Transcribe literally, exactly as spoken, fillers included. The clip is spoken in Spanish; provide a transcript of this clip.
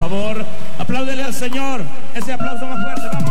favor, apláudele al Señor. Ese aplauso más fuerte, vamos.